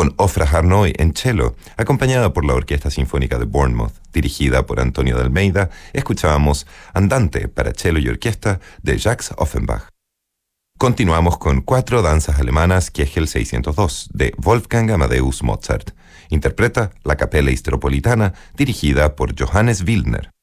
Con Ofra Harnoy en cello, acompañada por la Orquesta Sinfónica de Bournemouth, dirigida por Antonio de Almeida, escuchábamos Andante para cello y orquesta de Jacques Offenbach. Continuamos con 4 danzas alemanas Kegel 602 de Wolfgang Amadeus Mozart. Interpreta la Capella Histropolitana, dirigida por Johannes Wildner.